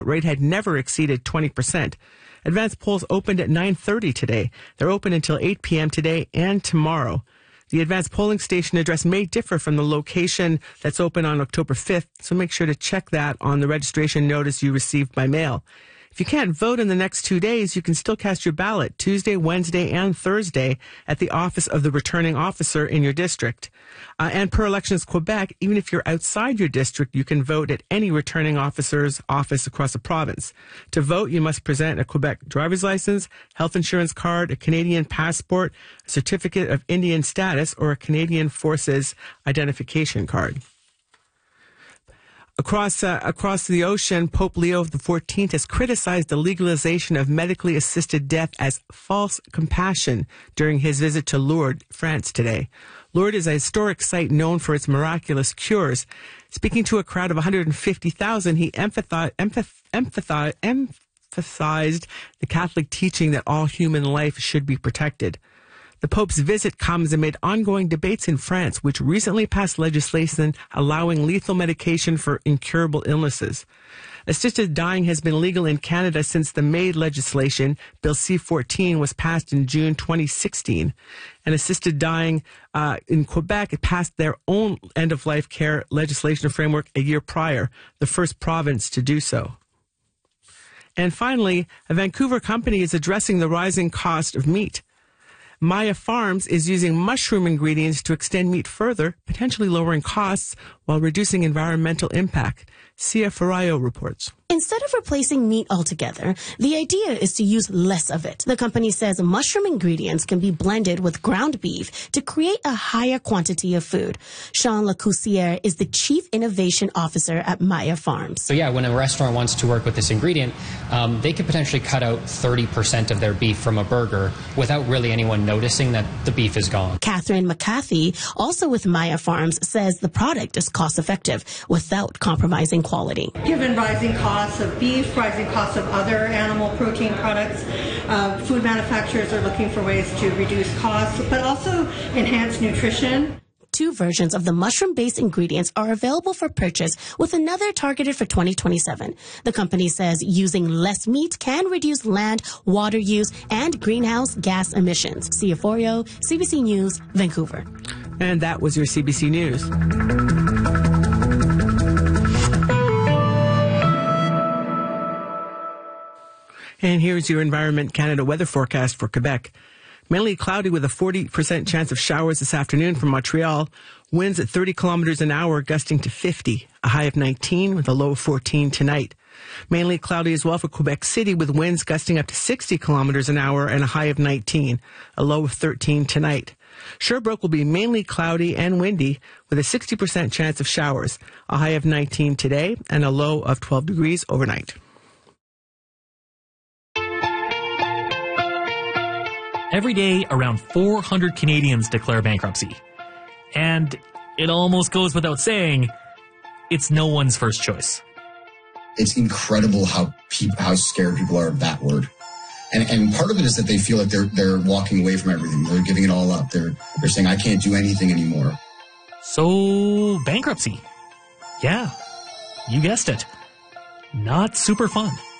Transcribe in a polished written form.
rate had never exceeded 20%. Advanced polls opened at 9:30 today. They're open until 8 p.m. today and tomorrow. The advanced polling station address may differ from the location that's open on October 5th, so make sure to check that on the registration notice you received by mail. If you can't vote in the next 2 days, you can still cast your ballot Tuesday, Wednesday, and Thursday at the office of the returning officer in your district. And per Elections Quebec, even if you're outside your district, you can vote at any returning officer's office across the province. To vote, you must present a Quebec driver's license, health insurance card, a Canadian passport, a certificate of Indian status, or a Canadian Forces identification card. Across the ocean, Pope Leo XIV has criticized the legalization of medically assisted death as false compassion during his visit to Lourdes, France today. Lourdes is a historic site known for its miraculous cures. Speaking to a crowd of 150,000, he emphasized the Catholic teaching that all human life should be protected. The Pope's visit comes amid ongoing debates in France, which recently passed legislation allowing lethal medication for incurable illnesses. Assisted dying has been legal in Canada since the MAID legislation, Bill C-14, was passed in June 2016. And assisted dying in Quebec passed their own end-of-life care legislation framework a year prior, the first province to do so. And finally, a Vancouver company is addressing the rising cost of meat. Maya Farms is using mushroom ingredients to extend meat further, potentially lowering costs while reducing environmental impact. Sia Farayo reports. Instead of replacing meat altogether, the idea is to use less of it. The company says mushroom ingredients can be blended with ground beef to create a higher quantity of food. Sean Lacoussiere is the Chief Innovation Officer at Maya Farms. So when a restaurant wants to work with this ingredient, they could potentially cut out 30% of their beef from a burger without really anyone noticing that the beef is gone. Catherine McCarthy, also with Maya Farms, says the product is cost-effective without compromising quality. Given rising costs of beef, rising costs of other animal protein products, food manufacturers are looking for ways to reduce costs, but also enhance nutrition. 2 versions of the mushroom-based ingredients are available for purchase, with another targeted for 2027. The company says using less meat can reduce land, water use, and greenhouse gas emissions. Sia Farayo, CBC News, Vancouver. And that was your CBC News. And here's your Environment Canada weather forecast for Quebec. Mainly cloudy with a 40% chance of showers this afternoon from Montreal. Winds at 30 kilometers an hour, gusting to 50. A high of 19 with a low of 14 tonight. Mainly cloudy as well for Quebec City with winds gusting up to 60 kilometers an hour and a high of 19. A low of 13 tonight. Sherbrooke will be mainly cloudy and windy with a 60% chance of showers. A high of 19 today and a low of 12 degrees overnight. Every day, around 400 Canadians declare bankruptcy. And it almost goes without saying, it's no one's first choice. It's incredible how scared people are of that word. And part of it is that they feel like they're walking away from everything. They're giving it all up. They're saying, I can't do anything anymore. So, bankruptcy. Yeah, you guessed it. Not super fun.